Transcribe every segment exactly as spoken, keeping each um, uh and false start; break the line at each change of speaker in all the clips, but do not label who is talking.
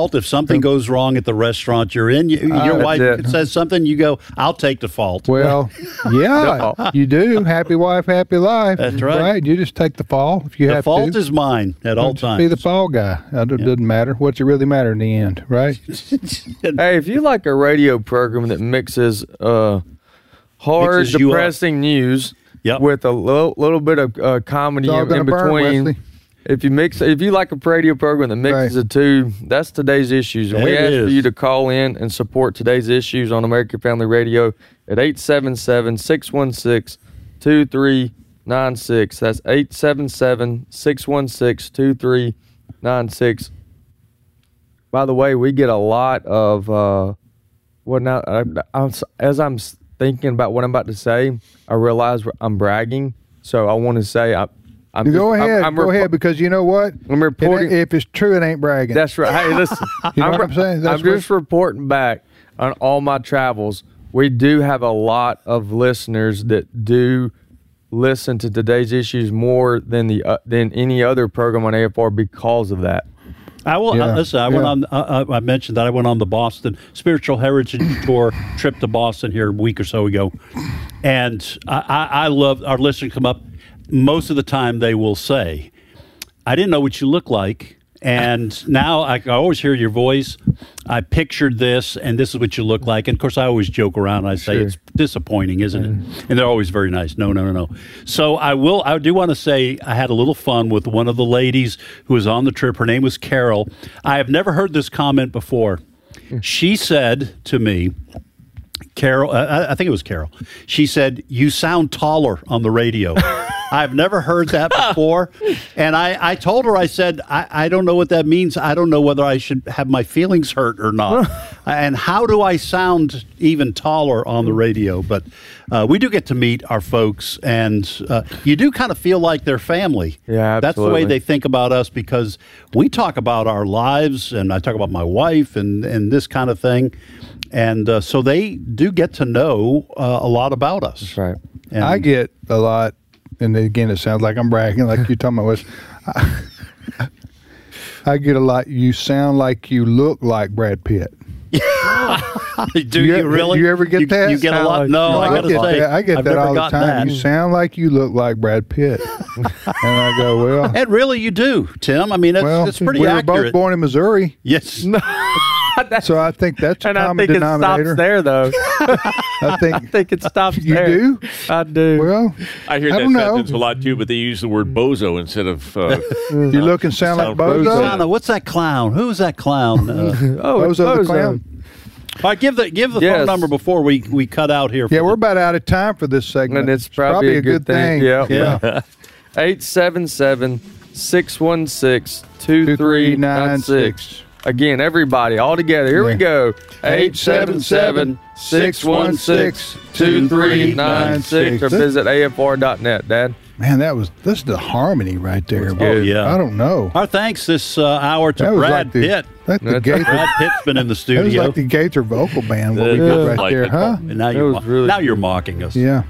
fault. If something goes wrong at the restaurant you're in, you, your
Uh,
wife
it.
says something, you go, I'll take the fault.
Well, yeah, you do. Happy wife, happy life.
That's right.
Right. You just take the fall if you
the
have
fault
to.
is mine at all
Just
times.
Be the fall guy. It doesn't matter. What's it really matter in the end, right?
Hey, if you like a radio program that mixes uh, hard,
Mixes you up.
depressing news
Yep.
with a little, little bit of uh, comedy
It's all
in,
gonna
in
burn,
between.
Wesley.
If you mix, if you like a radio program that mixes
Right.
the two, that's today's issues. And we
There it
ask for
is.
you to call in and support today's issues on American Family Radio at eight seven seven, six one six, two three nine six. That's eight seven seven, six one six, two three nine six. By the way, we get a lot of uh, what now? I, I, as I'm thinking about what I'm about to say, I realize I'm bragging. So I want to say I. I'm
Go
just-
ahead.
I'm, I'm
go
repo-
ahead, because you know what?
I'm reporting.
It- if it's true, it ain't bragging.
That's right. Hey, listen.
You know what I'm saying? That's
I'm just reporting back on all my travels. We do have a lot of listeners that do listen to today's issues more than the uh, than any other program on A F R because of that.
I will
Yeah,
uh, listen. I went
yeah.
on. Uh, I mentioned that I went on the Boston Spiritual Heritage Tour trip to Boston here a week or so ago, and I, I, I love our listeners come up. Most of the time, they will say, "I didn't know what you look like," and now I, I always hear your voice. I pictured this, and this is what you look like. And of course, I always joke around. And I say
Sure.
it's disappointing, isn't it? And they're always very nice. No, no, no, no. So I will. I do want to say I had a little fun with one of the ladies who was on the trip. Her name was Carol. I have never heard this comment before. She said to me, Carol, uh, I think it was Carol. She said, "You sound taller on the radio." I've never heard that before. And I, I told her, I said, I, I don't know what that means. I don't know whether I should have my feelings hurt or not. And how do I sound even taller on the radio? But uh, we do get to meet our folks, and uh, you do kind of feel like they're family.
Yeah,
That's the way
absolutely.
they think about us, because we talk about our lives, and I talk about my wife and, and this kind of thing. And uh, so they do get to know uh, a lot about us.
That's right.
And
I get a lot, and again, it sounds like I'm bragging, like you're talking about. Was I, I get a lot. You sound like you look like Brad Pitt.
do you,
you-
really?
you ever get
you,
that?
You get a
Sound
lot.
like-
No,
No,
I
I
got to
get
say,
that. I get
I've
that
never
all the
gotten
time.
that.
You sound like you look like Brad Pitt, and I go, well,
And really, you do, Tim. I mean, that's,
well,
that's pretty
we were
accurate.
both born in Missouri,
Yes.
so I think that's a
And I
common
think it
denominator.
stops there, though.
I think
I think it stops
you
there.
do.
I do.
Well,
I hear
I
that
don't know.
sentence a lot too, but they use the word bozo instead of. Uh,
you look and sound like
Sound
Bozo.
bozo.
Clown, what's that clown? Who's that clown? Uh,
Oh, it's
Bozo the
Bozo.
clown.
all right, give the give the
Yes.
phone number before we, we cut out here.
Yeah,
for
we're
the-
about out of time for this segment.
And it's probably, a good thing. Yeah.
Yeah.
eight seven seven, six one six, two three nine six. Again, everybody, all together. Here we
Yeah.
go. eight seven seven, six one six, two three nine six. Or visit A F R dot net, Dad.
Man, that was this is the harmony right there.
Oh, yeah.
I don't know.
Our thanks this uh, hour to
That was
Brad
like the,
Pitt.
like the
That's-
Gaither.
Brad Pitt's been in the
That was
studio.
like the Gaither vocal band. What we
Yeah.
did right
Like
there,
it.
huh?
and now
That
you're
was
mo-
really
now
good.
you're mocking us.
Yeah.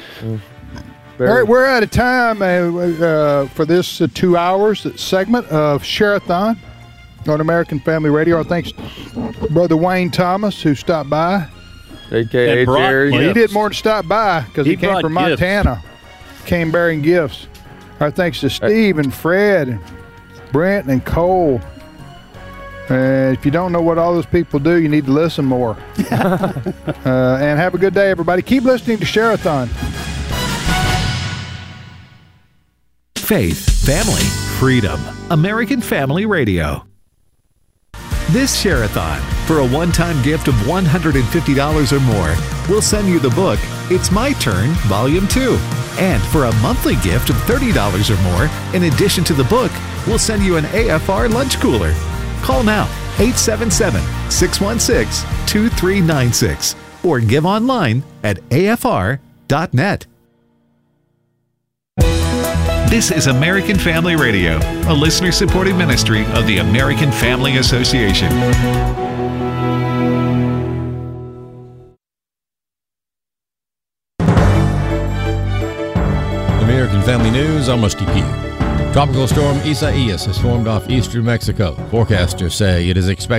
All right, we're out of time uh, uh, for this uh, two hours segment of Share-a-thon on American Family Radio. Our thanks to Brother Wayne Thomas, who stopped by.
A K A
And brought
Jerry.
Well, he
Gifts.
did more than stop by because he,
He
came
brought
from
gifts.
Montana. Came bearing gifts. Our thanks to Steve and Fred and Brent and Cole. Uh, if you don't know what all those people do, you need to listen more. uh, and have a good day, everybody. Keep listening to Share-a-thon.
Faith, family, freedom. American Family Radio. This Share-a-thon, for a one-time gift of one hundred fifty dollars or more, we'll send you the book, It's My Turn, Volume two. And for a monthly gift of thirty dollars or more, in addition to the book, we'll send you an A F R lunch cooler. Call now, eight seven seven, six one six, two three nine six, or give online at A F R dot net. This is American Family Radio, a listener-supported ministry of the American Family Association.
American Family News, I'm Musty Pugh. Tropical storm Isaias has formed off eastern Mexico. Forecasters say it is expected